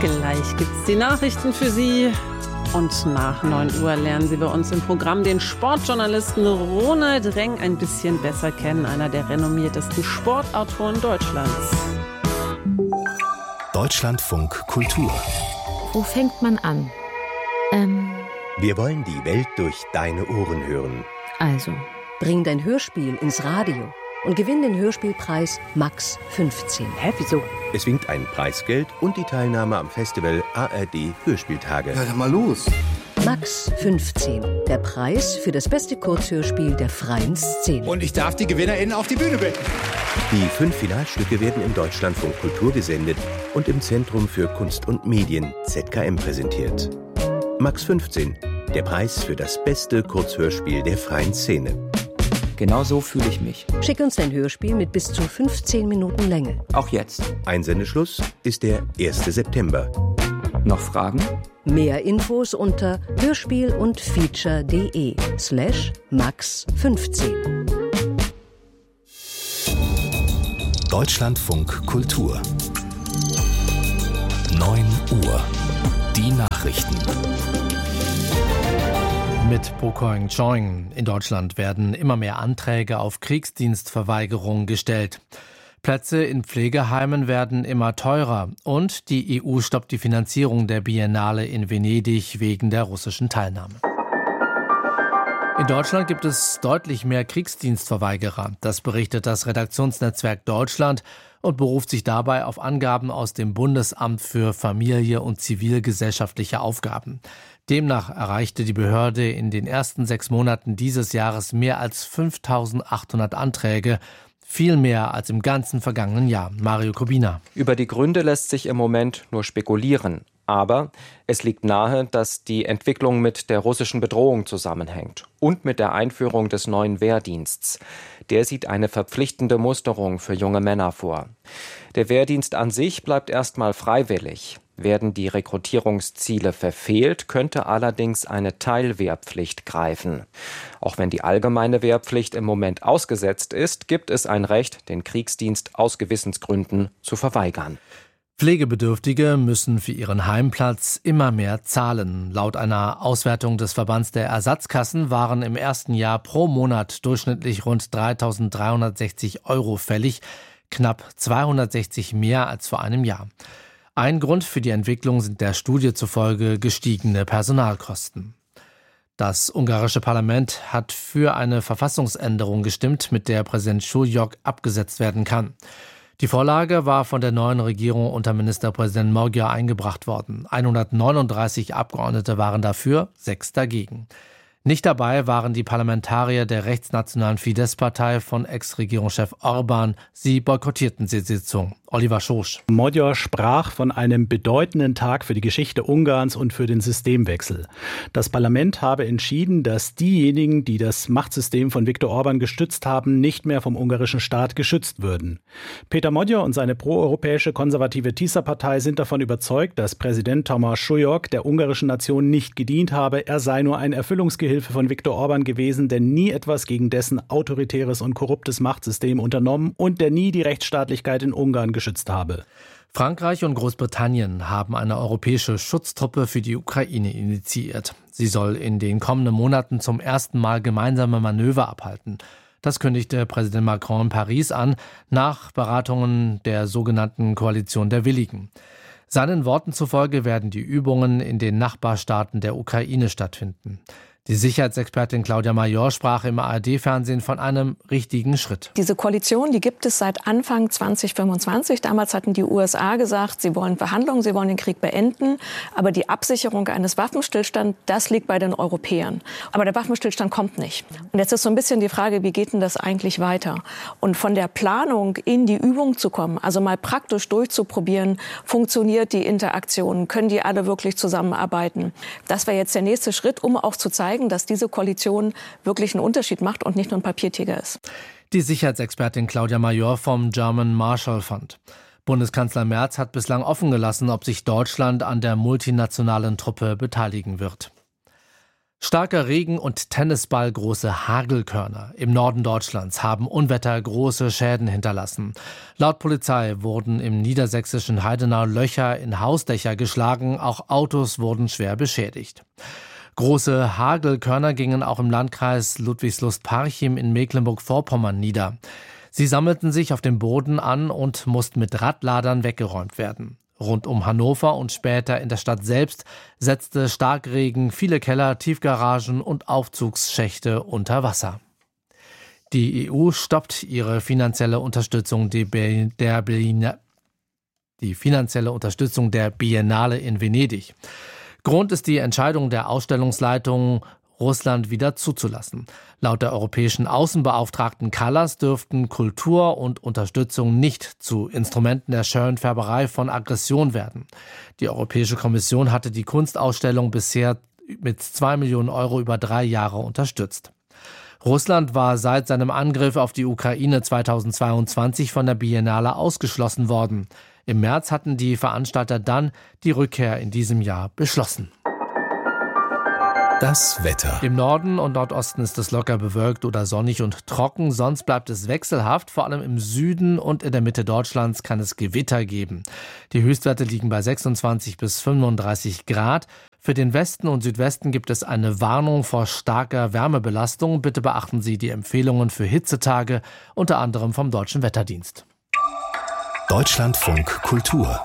Gleich gibt's die Nachrichten für Sie. Und nach 9 Uhr lernen Sie bei uns im Programm den Sportjournalisten Ronald Reng ein bisschen besser kennen, einer der renommiertesten Sportautoren Deutschlands. Deutschlandfunk Kultur. Wo fängt man an? Wir wollen die Welt durch deine Ohren hören. Also, Bring dein Hörspiel ins Radio und gewinn den Hörspielpreis Max 15. hä, wieso? Es winkt ein Preisgeld und die Teilnahme am Festival ARD Hörspieltage. Ja, dann mal los. Max 15, der Preis für das beste Kurzhörspiel der freien Szene. Und ich darf die GewinnerInnen auf die Bühne bitten. Die 5 Finalstücke werden im Deutschlandfunk Kultur gesendet und im Zentrum für Kunst und Medien ZKM präsentiert. Max 15, der Preis für das beste Kurzhörspiel der freien Szene. Genau so fühle ich mich. Schick uns dein Hörspiel mit bis zu 15 Minuten Länge. Auch jetzt. Einsendeschluss ist der 1. September. Noch Fragen? Mehr Infos unter hörspiel-und-feature.de/max15. Deutschlandfunk Kultur. 9 Uhr. Die Nachrichten. Mit Bokoing Choing. In Deutschland werden immer mehr Anträge auf Kriegsdienstverweigerung gestellt. Plätze in Pflegeheimen werden immer teurer und die EU stoppt die Finanzierung der Biennale in Venedig wegen der russischen Teilnahme. In Deutschland gibt es deutlich mehr Kriegsdienstverweigerer. Das berichtet das Redaktionsnetzwerk Deutschland und beruft sich dabei auf Angaben aus dem Bundesamt für Familie und zivilgesellschaftliche Aufgaben. Demnach erreichte die Behörde in den ersten 6 Monaten dieses Jahres mehr als 5.800 Anträge, viel mehr als im ganzen vergangenen Jahr. Mario Kubina. Über die Gründe lässt sich im Moment nur spekulieren. Aber es liegt nahe, dass die Entwicklung mit der russischen Bedrohung zusammenhängt und mit der Einführung des neuen Wehrdienstes. Der sieht eine verpflichtende Musterung für junge Männer vor. Der Wehrdienst an sich bleibt erstmal freiwillig. Werden die Rekrutierungsziele verfehlt, könnte allerdings eine Teilwehrpflicht greifen. Auch wenn die allgemeine Wehrpflicht im Moment ausgesetzt ist, gibt es ein Recht, den Kriegsdienst aus Gewissensgründen zu verweigern. Pflegebedürftige müssen für ihren Heimplatz immer mehr zahlen. Laut einer Auswertung des Verbands der Ersatzkassen waren im ersten Jahr pro Monat durchschnittlich rund 3.360 € fällig, knapp 260 mehr als vor einem Jahr. Ein Grund für die Entwicklung sind der Studie zufolge gestiegene Personalkosten. Das ungarische Parlament hat für eine Verfassungsänderung gestimmt, mit der Präsident Šuljok abgesetzt werden kann. Die Vorlage war von der neuen Regierung unter Ministerpräsident Magyar eingebracht worden. 139 Abgeordnete waren dafür, 6 dagegen. Nicht dabei waren die Parlamentarier der rechtsnationalen Fidesz-Partei von Ex-Regierungschef Orbán. Sie boykottierten die Sitzung. Oliver Schosch. Magyar sprach von einem bedeutenden Tag für die Geschichte Ungarns und für den Systemwechsel. Das Parlament habe entschieden, dass diejenigen, die das Machtsystem von Viktor Orbán gestützt haben, nicht mehr vom ungarischen Staat geschützt würden. Péter Magyar und seine proeuropäische konservative Tisza-Partei sind davon überzeugt, dass Präsident Tamás Šuljok der ungarischen Nation nicht gedient habe. Er sei nur ein Erfüllungsgehilfe von Viktor Orbán gewesen, der nie etwas gegen dessen autoritäres und korruptes Machtsystem unternommen und der nie die Rechtsstaatlichkeit in Ungarn geschützt habe. Frankreich und Großbritannien haben eine europäische Schutztruppe für die Ukraine initiiert. Sie soll in den kommenden Monaten zum ersten Mal gemeinsame Manöver abhalten. Das kündigte Präsident Macron in Paris an, nach Beratungen der sogenannten Koalition der Willigen. Seinen Worten zufolge werden die Übungen in den Nachbarstaaten der Ukraine stattfinden. Die Sicherheitsexpertin Claudia Major sprach im ARD-Fernsehen von einem richtigen Schritt. Diese Koalition, die gibt es seit Anfang 2025. Damals hatten die USA gesagt, sie wollen Verhandlungen, sie wollen den Krieg beenden. Aber die Absicherung eines Waffenstillstands, das liegt bei den Europäern. Aber der Waffenstillstand kommt nicht. Und jetzt ist so ein bisschen die Frage, wie geht denn das eigentlich weiter? Und von der Planung in die Übung zu kommen, also mal praktisch durchzuprobieren, funktioniert die Interaktion, können die alle wirklich zusammenarbeiten? Das wäre jetzt der nächste Schritt, um auch zu zeigen, dass diese Koalition wirklich einen Unterschied macht und nicht nur ein Papiertiger ist. Die Sicherheitsexpertin Claudia Major vom German Marshall Fund. Bundeskanzler Merz hat bislang offen gelassen, ob sich Deutschland an der multinationalen Truppe beteiligen wird. Starker Regen und tennisballgroße Hagelkörner im Norden Deutschlands haben Unwetter große Schäden hinterlassen. Laut Polizei wurden im niedersächsischen Heidenau Löcher in Hausdächer geschlagen, auch Autos wurden schwer beschädigt. Große Hagelkörner gingen auch im Landkreis Ludwigslust-Parchim in Mecklenburg-Vorpommern nieder. Sie sammelten sich auf dem Boden an und mussten mit Radladern weggeräumt werden. Rund um Hannover und später in der Stadt selbst setzte Starkregen viele Keller, Tiefgaragen und Aufzugsschächte unter Wasser. Die EU stoppt ihre finanzielle Unterstützung die finanzielle Unterstützung der Biennale in Venedig. Grund ist die Entscheidung der Ausstellungsleitung, Russland wieder zuzulassen. Laut der europäischen Außenbeauftragten Kallas dürften Kultur und Unterstützung nicht zu Instrumenten der Schönfärberei von Aggression werden. Die Europäische Kommission hatte die Kunstausstellung bisher mit 2 Millionen Euro über 3 Jahre unterstützt. Russland war seit seinem Angriff auf die Ukraine 2022 von der Biennale ausgeschlossen worden. Im März hatten die Veranstalter dann die Rückkehr in diesem Jahr beschlossen. Das Wetter. Im Norden und Nordosten ist es locker bewölkt oder sonnig und trocken. Sonst bleibt es wechselhaft. Vor allem im Süden und in der Mitte Deutschlands kann es Gewitter geben. Die Höchstwerte liegen bei 26 bis 35 Grad. Für den Westen und Südwesten gibt es eine Warnung vor starker Wärmebelastung. Bitte beachten Sie die Empfehlungen für Hitzetage, unter anderem vom Deutschen Wetterdienst. Deutschlandfunk Kultur.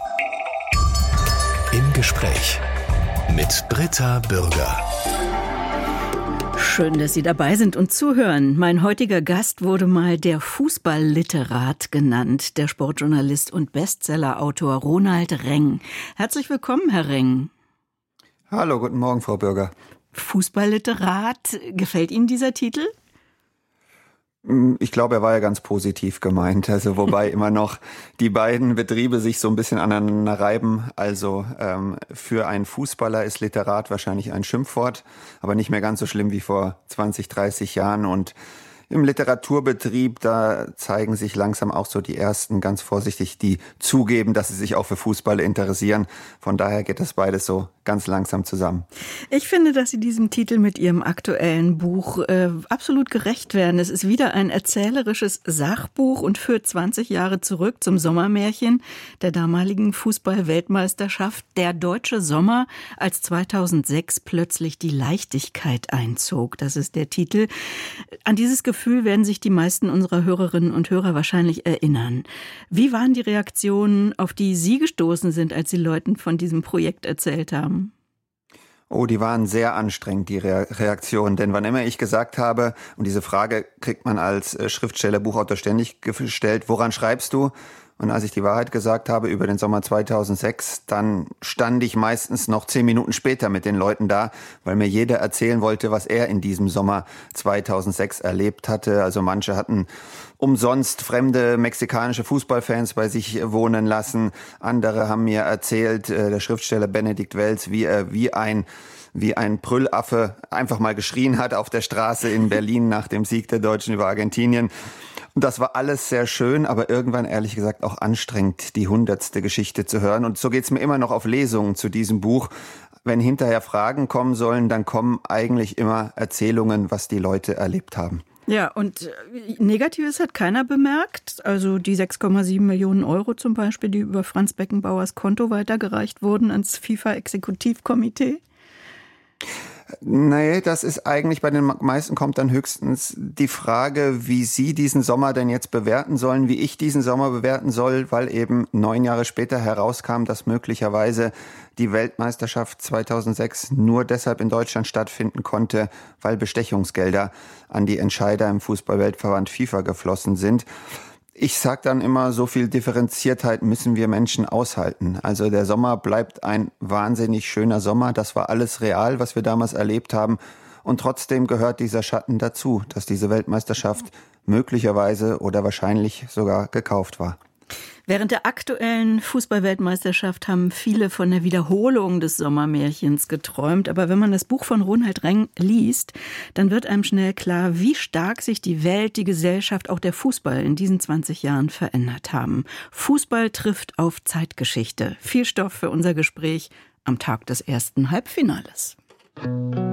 Im Gespräch mit Britta Bürger. Schön, dass Sie dabei sind und zuhören. Mein heutiger Gast wurde mal der Fußballliterat genannt, der Sportjournalist und Bestsellerautor Ronald Reng. Herzlich willkommen, Herr Reng. Hallo, guten Morgen, Frau Bürger. Fußballliterat, gefällt Ihnen dieser Titel? Ich glaube, er war ja ganz positiv gemeint, also wobei immer noch die beiden Betriebe sich so ein bisschen aneinander reiben. Also für einen Fußballer ist Literat wahrscheinlich ein Schimpfwort, aber nicht mehr ganz so schlimm wie vor 20, 30 Jahren. Und im Literaturbetrieb, da zeigen sich langsam auch so die Ersten, ganz vorsichtig, die zugeben, dass sie sich auch für Fußball interessieren. Von daher geht das beides so ganz langsam zusammen. Ich finde, dass Sie diesem Titel mit Ihrem aktuellen Buch absolut gerecht werden. Es ist wieder ein erzählerisches Sachbuch und führt 20 Jahre zurück zum Sommermärchen der damaligen Fußball-Weltmeisterschaft. Der deutsche Sommer, als 2006 plötzlich die Leichtigkeit einzog. Das ist der Titel. An dieses Gefühl werden sich die meisten unserer Hörerinnen und Hörer wahrscheinlich erinnern. Wie waren die Reaktionen, auf die Sie gestoßen sind, als Sie Leuten von diesem Projekt erzählt haben? Oh, die waren sehr anstrengend, die Reaktionen. Denn wann immer ich gesagt habe, und diese Frage kriegt man als Schriftsteller, Buchautor ständig gestellt, woran schreibst du? Und als ich die Wahrheit gesagt habe über den Sommer 2006, dann stand ich meistens noch 10 Minuten später mit den Leuten da, weil mir jeder erzählen wollte, was er in diesem Sommer 2006 erlebt hatte. Also manche hatten umsonst fremde mexikanische Fußballfans bei sich wohnen lassen. Andere haben mir erzählt, der Schriftsteller Benedikt Wells, wie er wie ein Brüllaffe einfach mal geschrien hat auf der Straße in Berlin nach dem Sieg der Deutschen über Argentinien. Und das war alles sehr schön, aber irgendwann ehrlich gesagt auch anstrengend, die 100. Geschichte zu hören. Und so geht's mir immer noch auf Lesungen zu diesem Buch. Wenn hinterher Fragen kommen sollen, dann kommen eigentlich immer Erzählungen, was die Leute erlebt haben. Ja, und Negatives hat keiner bemerkt. Also die 6,7 Millionen Euro zum Beispiel, die über Franz Beckenbauers Konto weitergereicht wurden ans FIFA-Exekutivkomitee. Nee, das ist eigentlich, bei den meisten kommt dann höchstens die Frage, wie Sie diesen Sommer denn jetzt bewerten sollen, wie ich diesen Sommer bewerten soll, weil eben 9 Jahre später herauskam, dass möglicherweise die Weltmeisterschaft 2006 nur deshalb in Deutschland stattfinden konnte, weil Bestechungsgelder an die Entscheider im Fußball-Weltverband FIFA geflossen sind. Ich sage dann immer, so viel Differenziertheit müssen wir Menschen aushalten. Also der Sommer bleibt ein wahnsinnig schöner Sommer. Das war alles real, was wir damals erlebt haben. Und trotzdem gehört dieser Schatten dazu, dass diese Weltmeisterschaft möglicherweise oder wahrscheinlich sogar gekauft war. Während der aktuellen Fußball-Weltmeisterschaft haben viele von der Wiederholung des Sommermärchens geträumt. Aber wenn man das Buch von Ronald Reng liest, dann wird einem schnell klar, wie stark sich die Welt, die Gesellschaft, auch der Fußball in diesen 20 Jahren verändert haben. Fußball trifft auf Zeitgeschichte. Viel Stoff für unser Gespräch am Tag des ersten Halbfinales.